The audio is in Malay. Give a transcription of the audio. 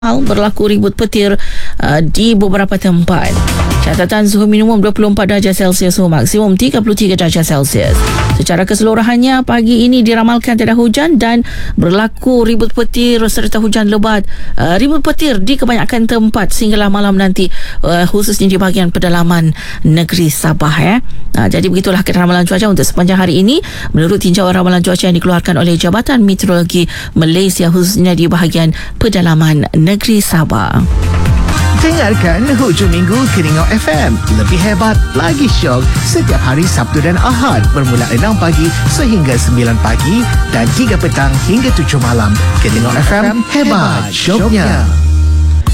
berlaku ribut petir di beberapa tempat. Catatan suhu minimum 24 darjah Celsius, suhu maksimum 33 darjah Celsius. Secara keseluruhannya, pagi ini diramalkan tiada hujan dan berlaku ribut petir serta hujan lebat. Ribut petir di kebanyakan tempat sehinggalah malam nanti, khususnya di bahagian pedalaman negeri Sabah. Jadi begitulah ramalan cuaca untuk sepanjang hari ini menurut tinjauan ramalan cuaca yang dikeluarkan oleh Jabatan Meteorologi Malaysia, khususnya di bahagian pedalaman negeri Sabah. Dengarkan hujung minggu Keningau FM. Lebih hebat, lagi syok setiap hari Sabtu dan Ahad bermula 6 pagi sehingga 9 pagi dan 3 petang hingga 7 malam. Keningau FM, hebat syoknya.